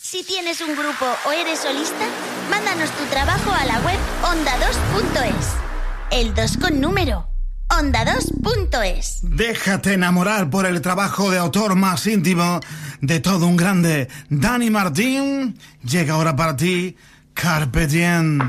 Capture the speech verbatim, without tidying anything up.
Si tienes un grupo o eres solista, mándanos tu trabajo a la web onda dos punto es. El dos con número. onda dos punto es. Déjate enamorar por el trabajo de autor más íntimo de todo un grande, Dani Martín. Llega ahora para ti, Carpe Diem.